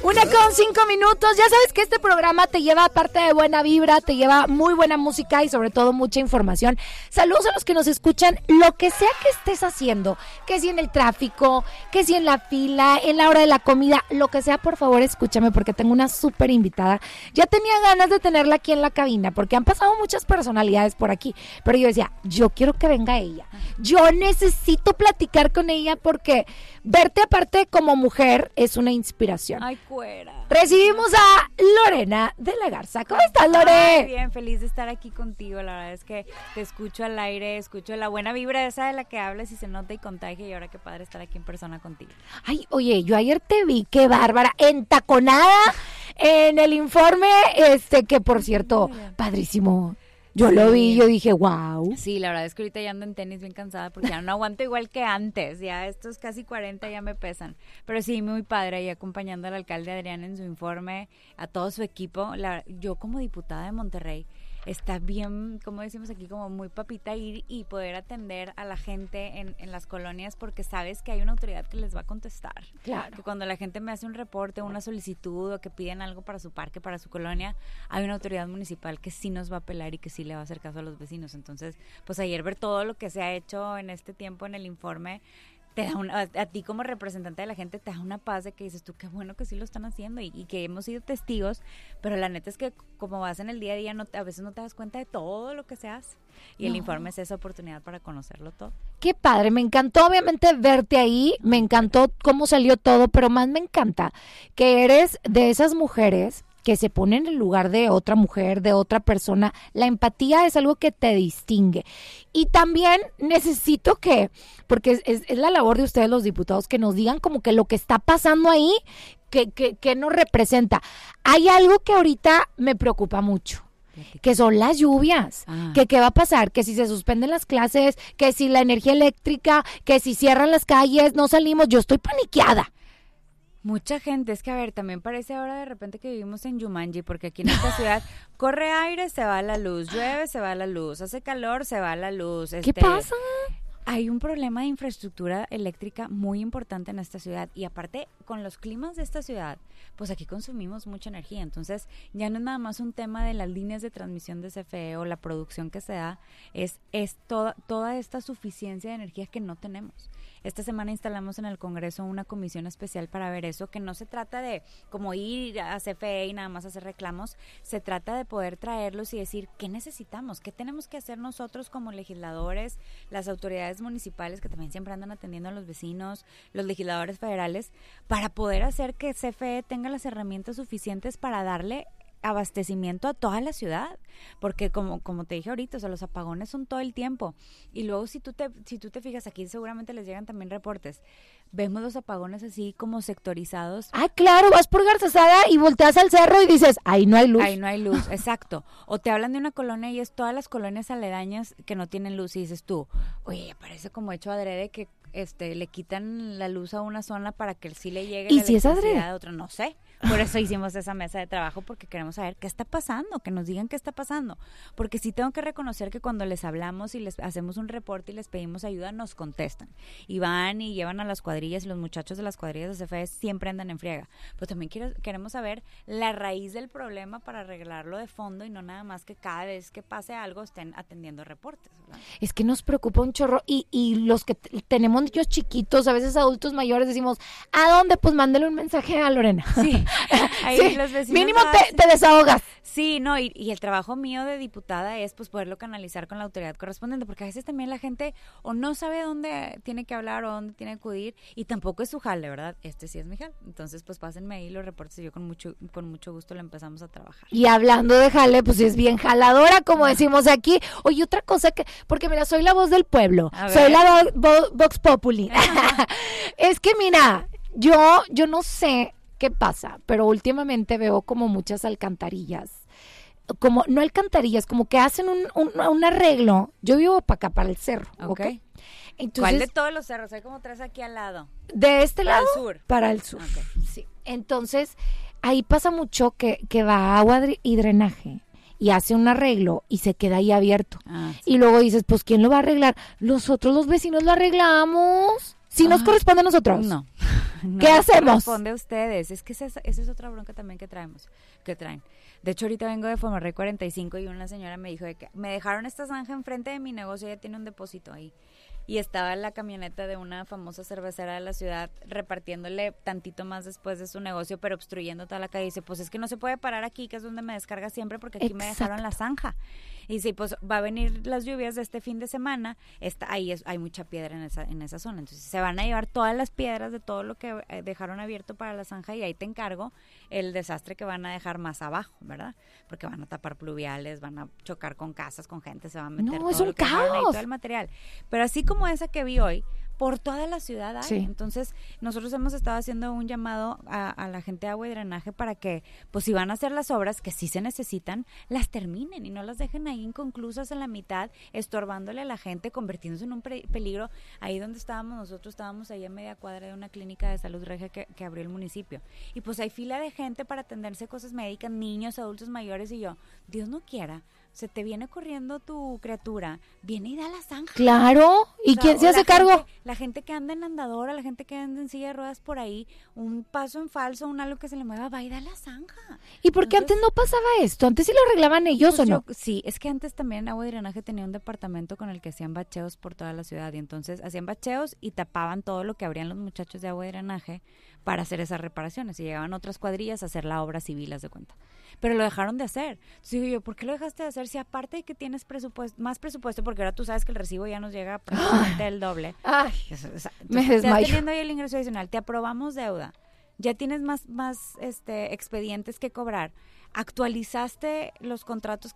1:05. Ya sabes que este programa te lleva, aparte de buena vibra, te lleva muy buena música y sobre todo mucha información. Saludos a los que nos escuchan, lo que sea que estés haciendo, que si en el tráfico, que si en la fila, en la hora de la comida, lo que sea, por favor escúchame porque tengo una súper invitada. Ya tenía ganas de tenerla aquí en la cabina porque han pasado muchas personalidades por aquí, pero yo decía, yo quiero que venga ella. Yo necesito platicar con ella porque verte aparte como mujer es una inspiración. Ay, cuera. Recibimos a Lorena de la Garza. ¿Cómo estás, Lore? Ay, bien, feliz de estar aquí contigo. La verdad es que te escucho al aire, escucho la buena vibra esa de la que hablas y se nota y contagia. Y ahora qué padre estar aquí en persona contigo. Ay, oye, yo ayer te vi, qué bárbara, entaconada en el informe, que por cierto, padrísimo. Yo lo vi y yo dije, wow. Sí, la verdad es que ahorita ya ando en tenis bien cansada porque ya no aguanto igual que antes. Ya estos casi 40 ya me pesan. Pero sí, muy padre ahí acompañando al alcalde Adrián en su informe, a todo su equipo. Yo como diputada de Monterrey, está bien, como decimos aquí, como muy papita ir y poder atender a la gente en las colonias porque sabes que hay una autoridad que les va a contestar. Claro. Que cuando la gente me hace un reporte, una solicitud o que piden algo para su parque, para su colonia, hay una autoridad municipal que sí nos va a apelar y que sí le va a hacer caso a los vecinos. Entonces, pues ayer ver todo lo que se ha hecho en este tiempo en el informe, te da a ti como representante de la gente te da una paz de que dices tú, qué bueno que sí lo están haciendo y que hemos sido testigos, pero la neta es que como vas en el día a día, a veces no te das cuenta de todo lo que se hace y el informe es esa oportunidad para conocerlo todo. Qué padre, me encantó obviamente verte ahí, me encantó cómo salió todo, pero más me encanta que eres de esas mujeres que se ponen en el lugar de otra mujer, de otra persona. La empatía es algo que te distingue. Y también necesito porque es la labor de ustedes los diputados, que nos digan como que lo que está pasando ahí, que nos representa. Hay algo que ahorita me preocupa mucho, que son las lluvias, que qué va a pasar, que si se suspenden las clases, que si la energía eléctrica, que si cierran las calles, no salimos, yo estoy paniqueada. Mucha gente, es que a ver, también parece ahora de repente que vivimos en Jumanji, porque aquí en esta ciudad corre aire, se va la luz, llueve, se va la luz, hace calor, se va la luz. ¿Qué pasa? Hay un problema de infraestructura eléctrica muy importante en esta ciudad y aparte con los climas de esta ciudad, pues aquí consumimos mucha energía, entonces ya no es nada más un tema de las líneas de transmisión de CFE o la producción que se da, es toda esta suficiencia de energía que no tenemos. Esta semana instalamos en el Congreso una comisión especial para ver eso, que no se trata de como ir a CFE y nada más hacer reclamos, se trata de poder traerlos y decir qué necesitamos, qué tenemos que hacer nosotros como legisladores, las autoridades municipales que también siempre andan atendiendo a los vecinos, los legisladores federales, para poder hacer que CFE tenga las herramientas suficientes para darle abastecimiento a toda la ciudad, porque como te dije ahorita, o sea, los apagones son todo el tiempo, y luego si tú te fijas, aquí seguramente les llegan también reportes, vemos los apagones así como sectorizados. Ah, claro, vas por Garzazada y volteas al cerro y dices, ahí no hay luz. Ahí no hay luz, exacto. O te hablan de una colonia y es todas las colonias aledañas que no tienen luz y dices tú, oye, parece como hecho adrede que le quitan la luz a una zona para que sí le llegue la electricidad a otra, no sé. Por eso hicimos esa mesa de trabajo, porque queremos saber qué está pasando, que nos digan qué está pasando. Porque sí tengo que reconocer que cuando les hablamos y les hacemos un reporte y les pedimos ayuda, nos contestan. Y van y llevan a las cuadrillas, y los muchachos de las cuadrillas de CFE siempre andan en friega. Pero también queremos saber la raíz del problema para arreglarlo de fondo y no nada más que cada vez que pase algo estén atendiendo reportes, ¿verdad? Es que nos preocupa un chorro y los que tenemos niños chiquitos, a veces adultos mayores, decimos, ¿a dónde? Pues mándale un mensaje a Lorena. Sí. Ahí sí, los vecinos mínimo te desahogas. Sí, no, y el trabajo mío de diputada es pues poderlo canalizar con la autoridad correspondiente, porque a veces también la gente o no sabe dónde tiene que hablar o dónde tiene que acudir, y tampoco es su jale, ¿verdad? Sí es mi jale. Entonces, pues pásenme ahí los reportes y yo con mucho gusto lo empezamos a trabajar. Y hablando de jale, pues es bien jaladora, como decimos aquí. Oye, otra cosa porque mira, soy la voz del pueblo, soy la Vox Populi. Es que mira, yo no sé qué pasa, pero últimamente veo como muchas alcantarillas, como no alcantarillas, como que hacen un arreglo. Yo vivo para acá, para el cerro, ¿ok? Entonces, ¿cuál de todos los cerros? Hay como 3 aquí al lado. De este lado, para el sur. Para el sur, sí. Entonces, ahí pasa mucho que va agua y drenaje y hace un arreglo y se queda ahí abierto. Sí. Y luego dices, pues, ¿quién lo va a arreglar? Nosotros los vecinos lo arreglamos. Si nos corresponde a nosotros. No. ¿Qué hacemos? Corresponde a ustedes. Es que esa es otra bronca también que traen. De hecho, ahorita vengo de Fomerrey 45 y una señora me dijo de que me dejaron esta zanja enfrente de mi negocio, ella tiene un depósito ahí. Y estaba en la camioneta de una famosa cervecera de la ciudad repartiéndole tantito más después de su negocio, pero obstruyendo toda la calle. Y dice, pues es que no se puede parar aquí, que es donde me descarga siempre, porque aquí me dejaron la zanja. Y dice, pues va a venir las lluvias de este fin de semana, hay mucha piedra en esa zona. Entonces se van a llevar todas las piedras de todo lo que dejaron abierto para la zanja y ahí te encargo el desastre que van a dejar más abajo, ¿verdad? Porque van a tapar pluviales, van a chocar con casas, con gente, se va a meter todo es un lo que dejaron ahí, caos. todo el material. Pero así como esa que vi hoy, por toda la ciudad hay. Sí. Entonces, nosotros hemos estado haciendo un llamado a la gente de agua y drenaje para que, pues si van a hacer las obras que sí se necesitan, las terminen y no las dejen ahí inconclusas en la mitad, estorbándole a la gente, convirtiéndose en un peligro. Ahí donde estábamos ahí a media cuadra de una clínica de salud regia que abrió el municipio. Y pues hay fila de gente para atenderse cosas médicas, niños, adultos mayores, y yo, Dios no quiera, se te viene corriendo tu criatura, viene y da la zanja. Claro, ¿y quién se hace cargo? La gente que anda en andadora, la gente que anda en silla de ruedas por ahí, un paso en falso, un algo que se le mueva, va y da la zanja. ¿Y por qué antes no pasaba esto? ¿Antes sí lo arreglaban ellos pues o no? Sí, es que antes también Agua y Drenaje tenía un departamento con el que hacían bacheos por toda la ciudad, y entonces hacían bacheos y tapaban todo lo que abrían los muchachos de Agua y Drenaje para hacer esas reparaciones, y llegaban otras cuadrillas a hacer la obra civil, haz de cuenta. Pero lo dejaron de hacer. Entonces digo yo, ¿por qué lo dejaste de hacer si aparte de que tienes más presupuesto, porque ahora tú sabes que el recibo ya nos llega prácticamente el doble? Ay, me Estás desmayo. teniendo ahí el ingreso adicional, te aprobamos deuda, ya tienes más expedientes que cobrar, actualizaste los contratos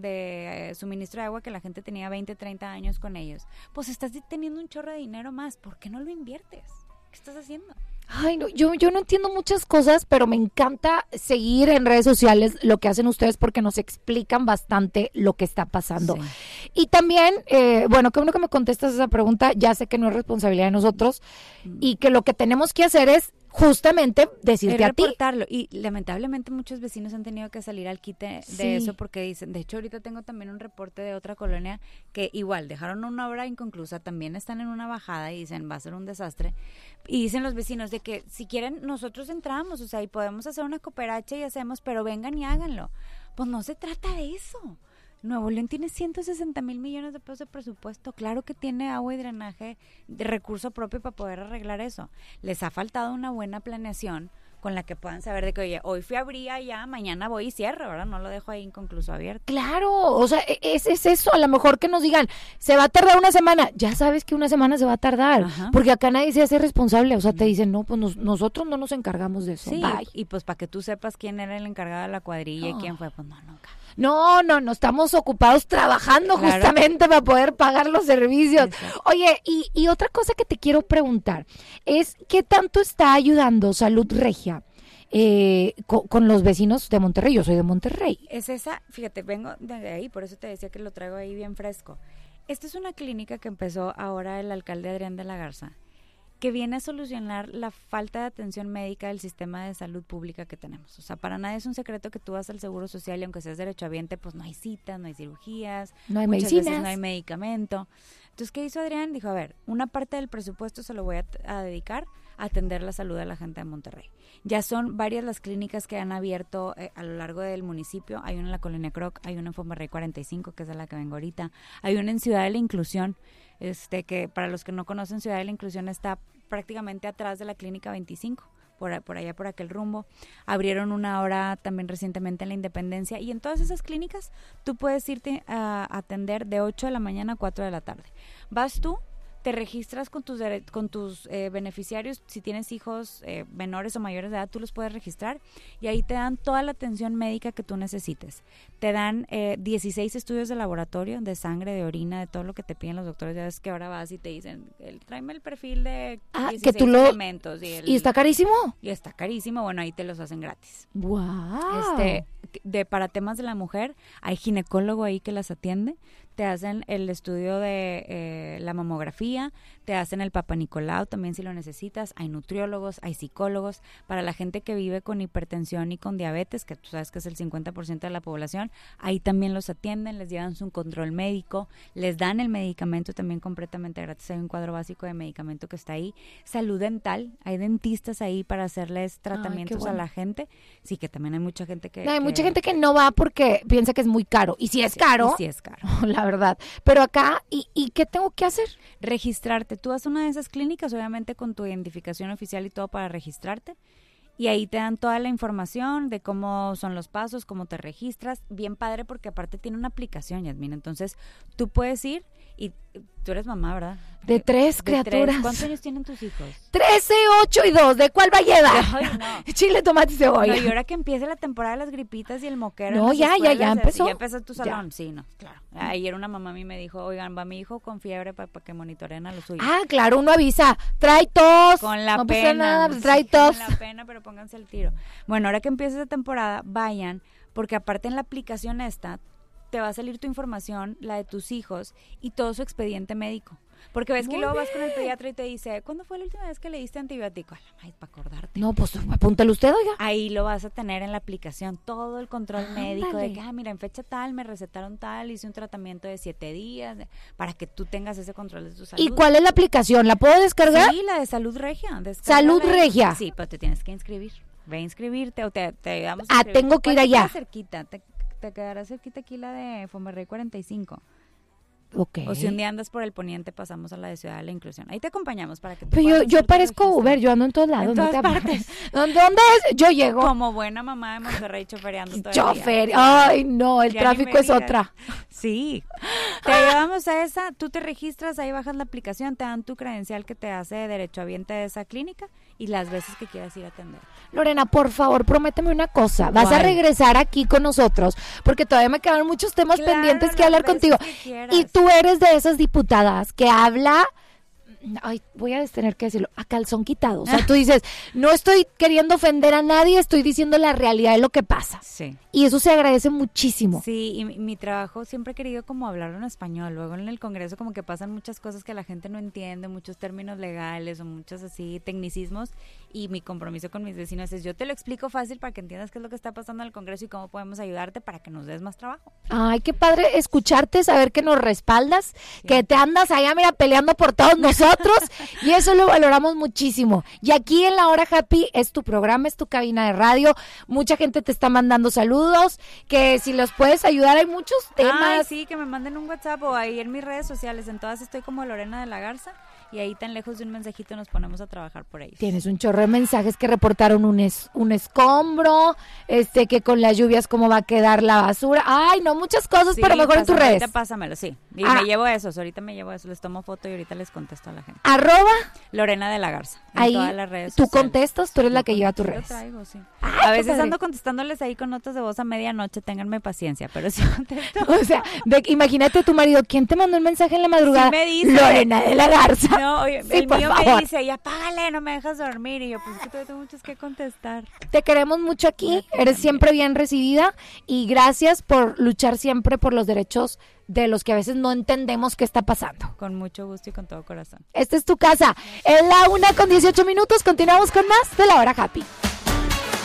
de suministro de agua que la gente tenía 20, 30 años con ellos, pues estás teniendo un chorro de dinero más, ¿por qué no lo inviertes? ¿Qué estás haciendo? Ay, no, yo no entiendo muchas cosas, pero me encanta seguir en redes sociales lo que hacen ustedes porque nos explican bastante lo que está pasando. Sí. Y también, bueno, qué bueno que me contestas esa pregunta, ya sé que no es responsabilidad de nosotros y que lo que tenemos que hacer es justamente decirte a ti. Reportarlo, y lamentablemente muchos vecinos han tenido que salir al quite de eso porque dicen, de hecho ahorita tengo también un reporte de otra colonia que igual dejaron una obra inconclusa, también están en una bajada y dicen va a ser un desastre, y dicen los vecinos de que si quieren nosotros entramos, o sea, y podemos hacer una cooperacha y hacemos, pero vengan y háganlo. Pues no se trata de eso. Nuevo León tiene 160 mil millones de pesos de presupuesto. Claro que tiene agua y drenaje de recurso propio para poder arreglar eso. Les ha faltado una buena planeación con la que puedan saber de que, oye, hoy fui a abrir ya, mañana voy y cierro, ¿verdad? No lo dejo ahí inconcluso abierto. Claro, o sea, es eso, a lo mejor que nos digan, se va a tardar una semana, ya sabes que una semana se va a tardar, porque acá nadie se hace responsable, o sea, te dicen, no, pues nosotros no nos encargamos de eso. Sí, Bye. y pues para que tú sepas quién era el encargado de la cuadrilla y quién fue, pues no, nunca. No, estamos ocupados trabajando justamente para poder pagar los servicios. Exacto. Oye, y otra cosa que te quiero preguntar es, ¿qué tanto está ayudando Salud Regia con los vecinos de Monterrey? Yo soy de Monterrey. Es esa, fíjate, vengo de ahí, por eso te decía que lo traigo ahí bien fresco. Esta es una clínica que empezó ahora el alcalde Adrián de la Garza, que viene a solucionar la falta de atención médica del sistema de salud pública que tenemos. O sea, para nadie es un secreto que tú vas al Seguro Social y aunque seas derechohabiente, pues no hay citas, no hay cirugías, no hay muchas medicinas, veces no hay medicamento. Entonces, ¿qué hizo Adrián? Dijo, a ver, una parte del presupuesto se lo voy a dedicar a atender la salud de la gente de Monterrey. Ya son varias las clínicas que han abierto a lo largo del municipio. Hay una en la Colonia Croc, hay una en Fomerrey 45, que es de la que vengo ahorita. Hay una en Ciudad de la Inclusión, que para los que no conocen, Ciudad de la Inclusión está prácticamente atrás de la Clínica 25, por allá, por aquel rumbo. Abrieron una ahora también recientemente en la Independencia, y en todas esas clínicas tú puedes irte a atender de 8 de la mañana a 4 de la tarde. Vas tú, te registras con tus beneficiarios, si tienes hijos menores o mayores de edad, tú los puedes registrar y ahí te dan toda la atención médica que tú necesites. Te dan 16 estudios de laboratorio, de sangre, de orina, de todo lo que te piden los doctores. Ya ves que ahora vas y te dicen, tráeme el perfil de 16 que tú elementos. ¿Y está carísimo? Y está carísimo, bueno, ahí te los hacen gratis. ¡Wow! Para temas de la mujer, hay ginecólogo ahí que las atiende, te hacen el estudio de la mamografía, te hacen el Papa Nicolau también si lo necesitas, hay nutriólogos, hay psicólogos, para la gente que vive con hipertensión y con diabetes, que tú sabes que es el 50% de la población, ahí también los atienden, les llevan su control médico, les dan el medicamento también completamente gratis, hay un cuadro básico de medicamento que está ahí, salud dental, hay dentistas ahí para hacerles tratamientos a la gente, sí que también hay mucha gente que... No, hay mucha gente que no va porque piensa que es muy caro, y si es caro, sí es caro, la verdad, pero acá, ¿y qué tengo que hacer? Registrarte, tú vas a una de esas clínicas, obviamente con tu identificación oficial y todo para registrarte, y ahí te dan toda la información de cómo son los pasos, cómo te registras, bien padre porque aparte tiene una aplicación, Yasmín, entonces tú puedes ir y tú eres mamá, ¿verdad? De tres criaturas. ¿Cuántos años tienen tus hijos? 13, 8 y 2. ¿De cuál Valleda? Ay, no. Chile, tomate y cebolla. No, y ahora que empiece la temporada de las gripitas y el moquero. No, ya empezó. Ya empezó tu salón. Ya. Sí, no, claro. Ayer una mamá a mí me dijo, oigan, va mi hijo con fiebre para que monitoreen a los suyos. Ah, claro, uno avisa. Trae tos. Con la no pena. Nada, pues, trae tos. Con la pena, pero pónganse el tiro. Bueno, ahora que empiece esa temporada, vayan, porque aparte en la aplicación esta, te va a salir tu información, la de tus hijos y todo su expediente médico. Porque ves que luego vas con el pediatra y te dice, ¿cuándo fue la última vez que le diste antibiótico? A la maíz, para acordarte. No, pues apúntale usted, oiga. Ahí lo vas a tener en la aplicación, todo el control médico de que, mira, en fecha tal, me recetaron tal, hice un tratamiento de 7 días, para que tú tengas ese control de tu salud. ¿Y cuál es la aplicación? ¿La puedo descargar? Sí, la de Salud Regia. Salud Regia. Sí, pero te tienes que inscribir. Ve a inscribirte o te ayudamos a inscribir. Tengo que ir allá. Te cerquita, te quedará cerquita aquí la de Fomerrey 45. Okay. O si un día andas por el poniente, pasamos a la de Ciudad de la Inclusión. Ahí te acompañamos para que te Pero yo parezco Uber, yo ando en todos lados. En todas partes. ¿Dónde es? Yo llego. Como buena mamá de Monterrey chofereando todo Chofer, ay no, el tráfico es otra. Sí. Te ayudamos a esa, tú te registras, ahí bajas la aplicación, te dan tu credencial que te hace derechohabiente de esa clínica y las veces que quieras ir a atender. Lorena, por favor, prométeme una cosa. Vas a regresar aquí con nosotros, porque todavía me quedan muchos temas pendientes que hablar contigo. Y tú eres de esas diputadas que habla, ay, voy a tener que decirlo, a calzón quitado. O sea, tú dices, no estoy queriendo ofender a nadie, estoy diciendo la realidad de lo que pasa. Sí. Y eso se agradece muchísimo. Sí, y mi trabajo siempre he querido como hablar en español. Luego en el Congreso como que pasan muchas cosas que la gente no entiende, muchos términos legales o muchos así tecnicismos. Y mi compromiso con mis vecinos es, yo te lo explico fácil para que entiendas qué es lo que está pasando en el Congreso y cómo podemos ayudarte para que nos des más trabajo. Ay, qué padre escucharte, saber que nos respaldas, sí, que te andas allá, mira, peleando por todos nosotros, y eso lo valoramos muchísimo. Y aquí en La Hora Happy es tu programa, es tu cabina de radio, mucha gente te está mandando saludos, que si los puedes ayudar, hay muchos temas. Ay, sí, que me manden un WhatsApp o ahí en mis redes sociales, en todas estoy como Lorena de la Garza, y ahí tan lejos de un mensajito nos ponemos a trabajar por ellos. Tienes un chorro de mensajes que reportaron un escombro, que con las lluvias cómo va a quedar la basura. Ay, no, muchas cosas, sí, pero mejor en tus redes. Ahorita pásamelo, sí. Y me llevo esos, ahorita me llevo eso, les tomo foto y ahorita les contesto a la gente. @ Lorena de la Garza. En ahí todas las redes tú sociales. Contestas, tú eres la que lleva tus redes. Yo traigo, sí. Ay, a veces ando contestándoles ahí con notas de voz a medianoche, ténganme paciencia, pero sí contesto. O sea, imagínate tu marido, ¿quién te mandó el mensaje en la madrugada? Sí me dice. Lorena de la Garza. No, oye, sí, el mío me dice, ya págale, no me dejas dormir. Y yo, pues es que todavía tengo muchos que contestar. Te queremos mucho aquí, eres siempre bien recibida y gracias por luchar siempre por los derechos de los que a veces no entendemos qué está pasando. Con mucho gusto y con todo corazón. Esta es tu casa. En la 1:18, continuamos con más de La Hora Happy.